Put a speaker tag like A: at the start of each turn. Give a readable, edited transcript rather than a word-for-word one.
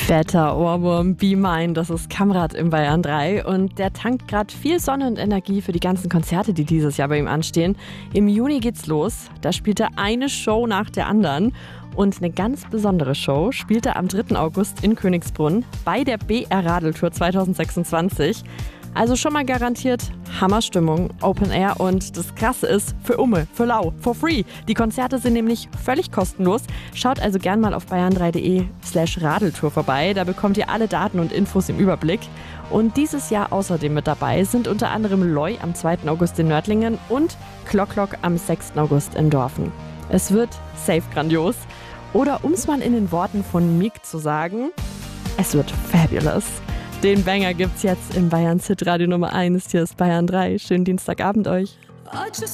A: Fetter Ohrwurm, Be Mine, das ist Kamrat im Bayern 3 und der tankt gerade viel Sonne und Energie für die ganzen Konzerte, die dieses Jahr bei ihm anstehen. Im Juni geht's los, da spielt er eine Show nach der anderen und eine ganz besondere Show spielt er am 3. August in Königsbrunn bei der BR Radeltour 2026. Also schon mal garantiert Hammerstimmung, Open Air und das Krasse ist, für Umme, für lau, for free. Die Konzerte sind nämlich völlig kostenlos. Schaut also gern mal auf bayern3.de/Radeltour vorbei, da bekommt ihr alle Daten und Infos im Überblick. Und dieses Jahr außerdem mit dabei sind unter anderem Loi am 2. August in Nördlingen und Klock am 6. August in Dorfen. Es wird safe grandios. Oder um es mal in den Worten von Mick zu sagen, es wird fabulous. Den Banger gibt's jetzt in Bayerns Hitradio Nummer 1. Hier ist Bayern 3. Schönen Dienstagabend euch.